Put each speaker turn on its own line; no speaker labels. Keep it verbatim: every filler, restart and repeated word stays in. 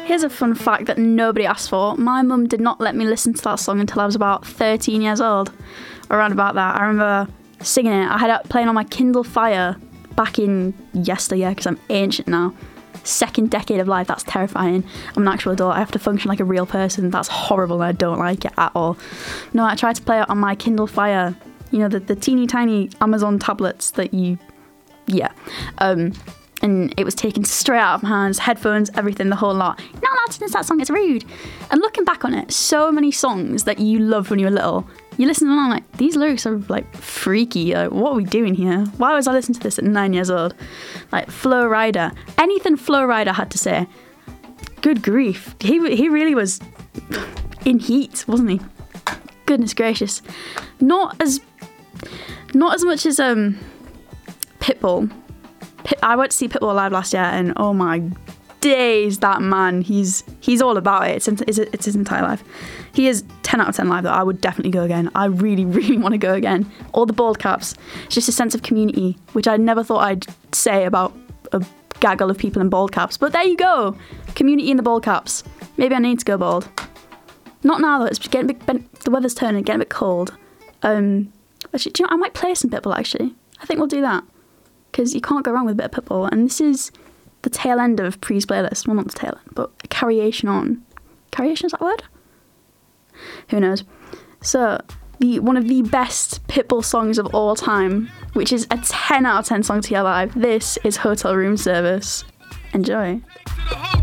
Here's a fun fact that nobody asked for. My mum did not let me listen to that song until I was about thirteen years old. Around about that. I remember singing it. I had it playing on my Kindle Fire back in yesteryear, because I'm ancient now. Second decade of life, that's terrifying. I'm an actual adult. I have to function like a real person. That's horrible. I don't like it at all. No, I tried to play it on my Kindle Fire. You know, the, the teeny tiny Amazon tablets that you... Yeah. Um... And it was taken straight out of my hands, headphones, everything, the whole lot. You're not allowed to listen to that song, it's rude. And looking back on it, so many songs that you loved when you were little, you listen to them like, these lyrics are like freaky. Like, what are we doing here? Why was I listening to this at nine years old? Like Flo Rida. Anything Flo Rida had to say. Good grief. He, he really was in heat, wasn't he? Goodness gracious. Not as, not as much as um, Pitbull. I went to see Pitbull live last year, and oh my days, that man, he's he's all about it. It's, it's, it's his entire life. He is ten out of ten live, though. I would definitely go again. I really, really want to go again. All the bald caps. It's just a sense of community, which I never thought I'd say about a gaggle of people in bald caps. But there you go. Community in the bald caps. Maybe I need to go bald. Not now, though. It's getting a bit, the weather's turning, getting a bit cold. Um, actually, do you know, I might play some Pitbull, actually. I think we'll do that. Because you can't go wrong with a bit of Pitbull. And this is the tail end of Pre's playlist. Well, not the tail end, but a carriation on. Carriation, is that a word? Who knows? So, the one of the best Pitbull songs of all time, which is a ten out of ten song to hear live. This is Hotel Room Service. Enjoy.